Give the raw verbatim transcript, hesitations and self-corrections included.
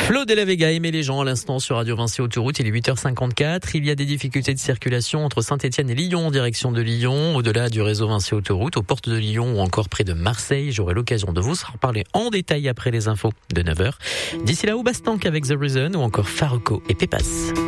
Flo de la Vega, aimez les gens à l'instant sur Radio Vinci Autoroute, il est huit heures cinquante-quatre. Il y a des difficultés de circulation entre Saint-Étienne et Lyon en direction de Lyon, au-delà du réseau Vinci Autoroute, aux portes de Lyon ou encore près de Marseille. J'aurai l'occasion de vous en reparler en détail après les infos de neuf heures. D'ici là, Oubastank avec The Reason ou encore Farruko et Pépas.